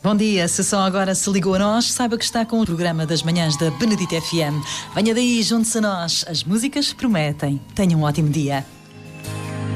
Bom dia, se só agora se ligou a nós, saiba que está com o programa das manhãs da Benedita FM. Venha daí, junte-se a nós. As músicas prometem. Tenha um ótimo dia.